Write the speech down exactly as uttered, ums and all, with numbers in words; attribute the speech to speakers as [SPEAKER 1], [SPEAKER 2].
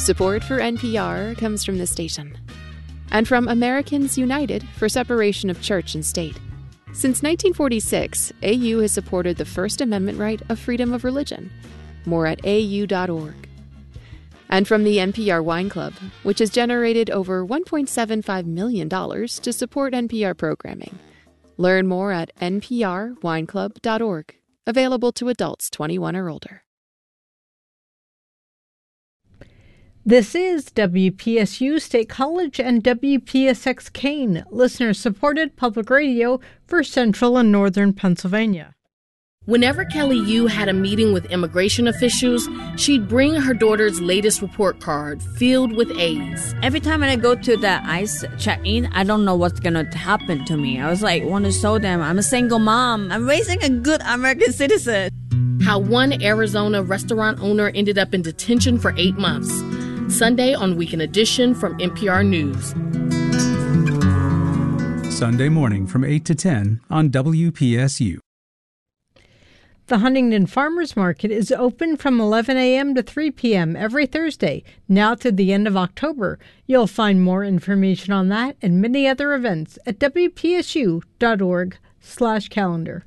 [SPEAKER 1] Support for N P R comes from the station and from Americans United for Separation of Church and State. Since nineteen forty-six, A U has supported the First Amendment right of freedom of religion. More at A U dot org. And from the N P R Wine Club, which has generated over one point seven five million dollars to support N P R programming. Learn more at N P R wine club dot org. Available to adults twenty-one or older.
[SPEAKER 2] This is W P S U State College and W P S X Kane, listener-supported public radio for Central and Northern Pennsylvania.
[SPEAKER 3] Whenever Kelly Yu had a meeting with immigration officials, she'd bring her daughter's latest report card filled with A's.
[SPEAKER 4] Every time I go to the ICE check-in, I don't know what's going to happen to me. I was like, want to show them I'm a single mom. I'm raising a good American citizen.
[SPEAKER 3] How one Arizona restaurant owner ended up in detention for eight months. Sunday on Weekend Edition from N P R News.
[SPEAKER 5] Sunday morning from eight to ten on W P S U.
[SPEAKER 2] The Huntington Farmers Market is open from eleven a.m. to three p.m. every Thursday, now to the end of October. You'll find more information on that and many other events at W P S U dot org slash calendar.